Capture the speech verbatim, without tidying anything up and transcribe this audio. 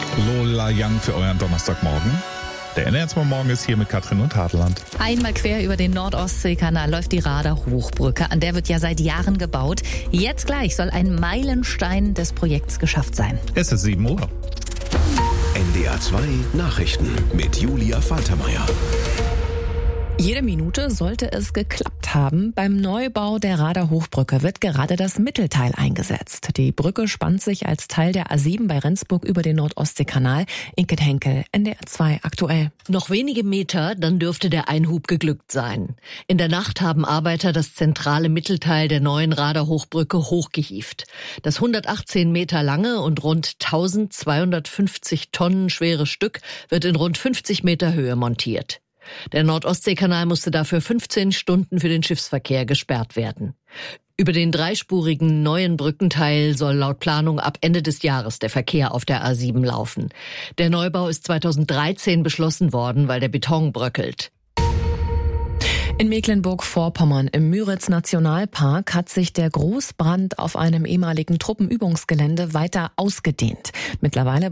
Lola Young für euren Donnerstagmorgen. Der N R zwei Morgen ist hier mit Katrin und Hadeland. Einmal quer über den Nord-Ostsee-Kanal läuft die Rader Hochbrücke. An der wird ja seit Jahren gebaut. Jetzt gleich soll ein Meilenstein des Projekts geschafft sein. Es ist sieben Uhr. N D R zwei Nachrichten mit Julia Faltermeier. Jede Minute sollte es geklappt haben. Beim Neubau der Rader Hochbrücke wird gerade das Mittelteil eingesetzt. Die Brücke spannt sich als Teil der A sieben bei Rendsburg über den Nord-Ostsee-Kanal. Inket Henkel, N D R zwei aktuell. Noch wenige Meter, dann dürfte der Einhub geglückt sein. In der Nacht haben Arbeiter das zentrale Mittelteil der neuen Rader Hochbrücke hochgehievt. Das hundertachtzehn Meter lange und rund eintausendzweihundertfünfzig Tonnen schwere Stück wird in rund fünfzig Meter Höhe montiert. Der Nord-Ostsee-Kanal musste dafür fünfzehn Stunden für den Schiffsverkehr gesperrt werden. Über den dreispurigen neuen Brückenteil soll laut Planung ab Ende des Jahres der Verkehr auf der A sieben laufen. Der Neubau ist zweitausenddreizehn beschlossen worden, weil der Beton bröckelt. In Mecklenburg-Vorpommern im Müritz-Nationalpark hat sich der Großbrand auf einem ehemaligen Truppenübungsgelände weiter ausgedehnt. Mittlerweile